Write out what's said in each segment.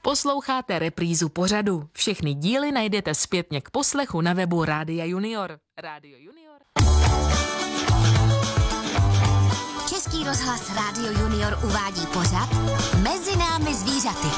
Posloucháte reprízu pořadu. Všechny díly najdete zpětně k poslechu na webu Rádia Junior. Rádio Junior. Český rozhlas Rádio Junior uvádí pořad Mezi námi zvířaty.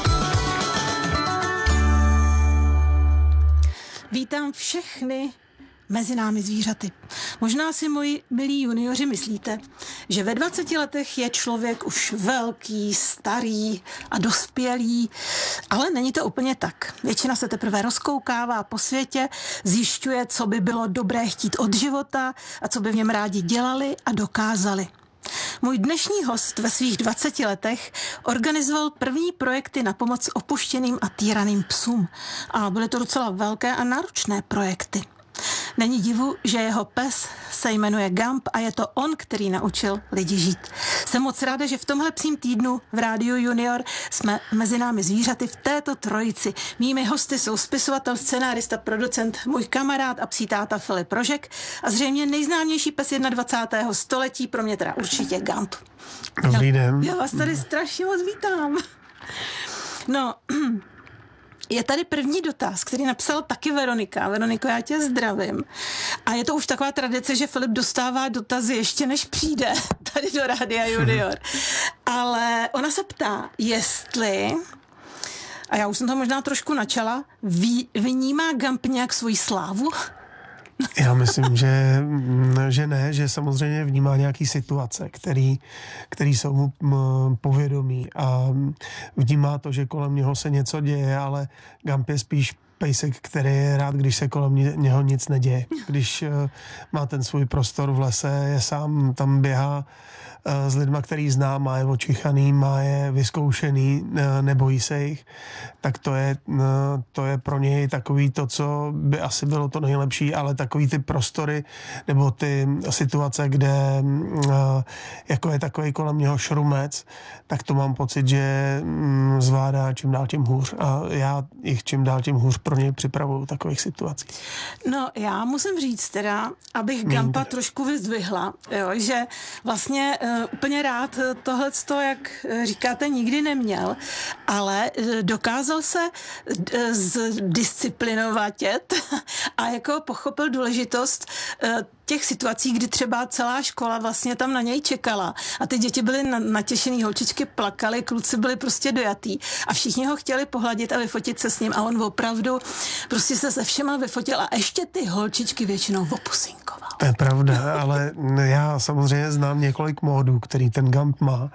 Vítám všechny mezi námi zvířaty. Možná si, moji milí junioři, myslíte, že ve 20 letech je člověk už velký, starý a dospělý, ale není to úplně tak. Většina se teprve rozkoukává po světě, zjišťuje, co by bylo dobré chtít od života a co by v něm rádi dělali a dokázali. Můj dnešní host ve svých 20 letech organizoval první projekty na pomoc opuštěným a týraným psům. A byly to docela velké a náročné projekty. Není divu, že jeho pes se jmenuje Gump a je to on, který naučil lidi žít. Jsem moc ráda, že v tomhle psím týdnu v Rádiu Junior jsme mezi námi zvířaty v této trojici. Mými hosty jsou spisovatel, scenárista, producent, můj kamarád a psí táta Filip Rožek a zřejmě nejznámější pes 21. století, pro mě teda určitě Gump. Dobrý den. Já vás tady strašně moc vítám. No, je tady první dotaz, který napsala taky Veronika. Veroniko, já tě zdravím. A je to už taková tradice, že Filip dostává dotazy ještě než přijde tady do Rádia Junior. Ale ona se ptá, jestli, a já už jsem to možná trošku načala, vnímá Gump nějak svoji slávu? Já myslím, že ne, že samozřejmě vnímá nějaký situace, který jsou mu povědomí a vnímá to, že kolem něho se něco děje, ale Gump je spíš pejsek, který je rád, když se kolem něho nic neděje. Když má ten svůj prostor v lese, je sám, tam běhá s lidma, který zná, má je očichaný, má je vyzkoušený, nebojí se jich, tak to je pro něj takový to, co by asi bylo to nejlepší, ale takový ty prostory nebo ty situace, kde jako je takový kolem něho šrumec, tak to mám pocit, že zvládá čím dál tím hůř a já jich čím dál tím hůř pro něj připravuju takových situací. No, já musím říct teda, abych Gumpa trošku vyzdvihla, jo, že vlastně úplně rád tohleto, jak říkáte, nikdy neměl, ale dokázal se zdisciplinovatět a jako pochopil důležitost těch situací, kdy třeba celá škola vlastně tam na něj čekala a ty děti byly natěšený, holčičky plakaly, kluci byli prostě dojatý a všichni ho chtěli pohladit a vyfotit se s ním a on opravdu prostě se všema vyfotil a ještě ty holčičky většinou opusinkoval. To je pravda, ale já samozřejmě znám několik módů, který ten Gump má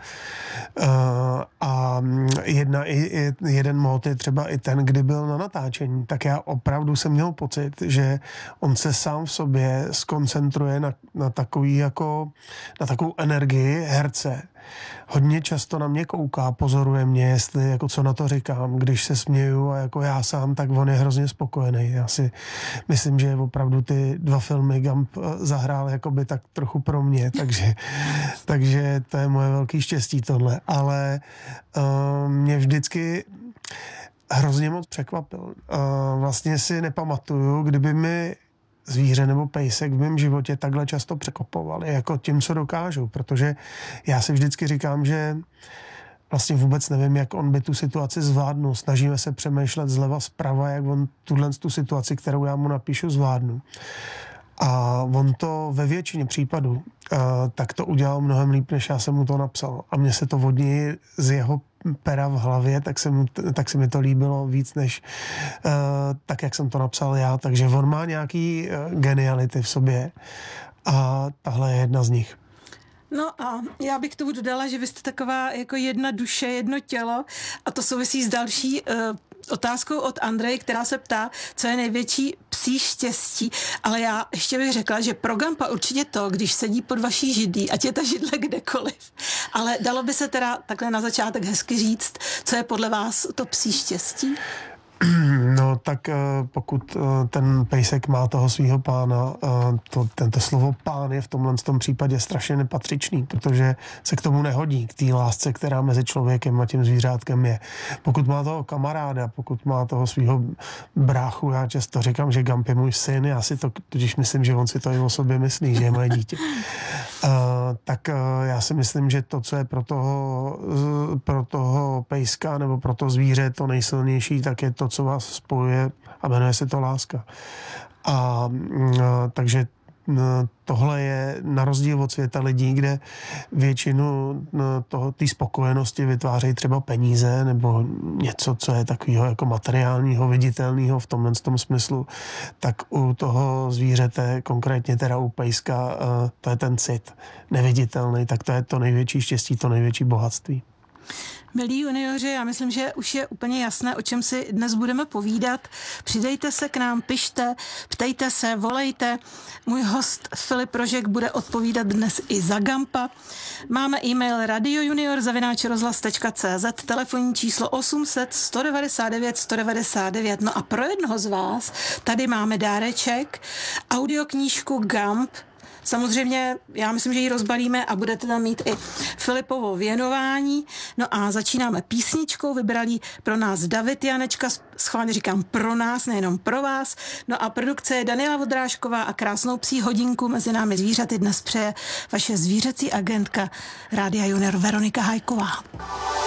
a jeden mód je třeba i ten, kdy byl na natáčení, tak já opravdu jsem měl pocit, že on se sám v sobě skoncentruje na takovou energii herce. Hodně často na mě kouká, pozoruje mě, jestli jako co na to říkám, když se směju a jako já sám, tak on je hrozně spokojený. Já si myslím, že opravdu ty 2 filmy Gump zahrál jakoby tak trochu pro mě, takže to je moje velký štěstí tohle, ale mě vždycky hrozně moc překvapil. Vlastně si nepamatuju, kdyby mi zvíře nebo pejsek v mém životě takhle často překopovali, jako tím, co dokážou, protože já si vždycky říkám, že vlastně vůbec nevím, jak on by tu situaci zvládnul. Snažíme se přemýšlet zleva zprava, jak on tu situaci, kterou já mu napíšu, zvládnu. A on to ve většině případů tak to udělal mnohem líp, než já jsem mu to napsal. A mně se to od něj z jeho pera v hlavě, tak se mi to líbilo víc, než tak, jak jsem to napsal já. Takže on má nějaký geniality v sobě a tahle je jedna z nich. No a já bych k tomu dodala, že vy jste taková jako jedna duše, jedno tělo a to souvisí s další otázkou od Andreje, která se ptá, co je největší psí štěstí, ale já ještě bych řekla, že pro Gumpa určitě to, když sedí pod vaší židlí, ať je ta židle kdekoliv. Ale dalo by se teda takhle na začátek hezky říct, co je podle vás to psí štěstí? No tak pokud ten pejsek má toho svého pána, tento slovo pán je v tom případě strašně nepatřičný, protože se k tomu nehodí, k té lásce, která mezi člověkem a tím zvířátkem je. Pokud má toho kamaráda, pokud má toho svého bráchu, já často říkám, že Gump je můj syn, já si to totiž myslím, že on si to i o sobě myslí, že je moje dítě. tak já si myslím, že to, co je pro toho pejska nebo pro to zvíře to nejsilnější, tak je to, co vás spojuje a jmenuje se to láska. Takže tohle je na rozdíl od světa lidí, kde většinu té spokojenosti vytvářejí třeba peníze nebo něco, co je takového jako materiálního, viditelného v tomhle tom smyslu, tak u toho zvířete, konkrétně teda u pejska, to je ten cit neviditelný, tak to je to největší štěstí, to největší bohatství. Milí junioři, já myslím, že už je úplně jasné, o čem si dnes budeme povídat. Přidejte se k nám, pište, ptejte se, volejte. Můj host Filip Rožek bude odpovídat dnes i za Gampa. Máme e-mail radiojunior@rozhlas.cz, telefonní číslo 800 199 199. No a pro jednoho z vás tady máme dáreček, audioknížku Gamp. Samozřejmě, já myslím, že ji rozbalíme a budete tam mít i Filipovo věnování. No a začínáme písničkou, vybrali pro nás David Janečka, schválně říkám pro nás, nejenom pro vás. No a produkce je Daniela Vodrážková a krásnou psí hodinku mezi námi zvířaty dnes přeje vaše zvířecí agentka Rádia Junior Veronika Hajková.